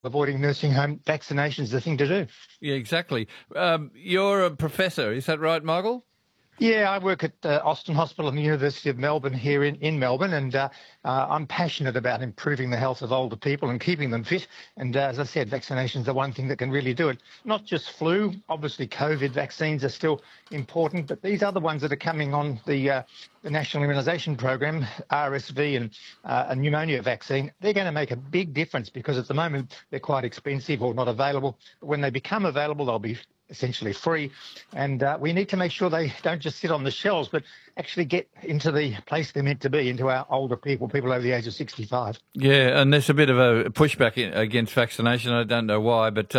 avoiding nursing home vaccinations is the thing to do. Yeah, exactly. You're a professor, is that right, Michael? Yeah, I work at Austin Hospital and the University of Melbourne here in Melbourne, and I'm passionate about improving the health of older people and keeping them fit. And as I said, vaccinations are one thing that can really do it. Not just flu, obviously COVID vaccines are still important, but these other ones that are coming on the National Immunisation Program, RSV and a pneumonia vaccine, they're going to make a big difference because at the moment they're quite expensive or not available. But when they become available, they'll be essentially free, and we need to make sure they don't just sit on the shelves but actually get into the place they're meant to be, into our older people over the age of 65. Yeah, and there's a bit of a pushback against vaccination. I don't know why, but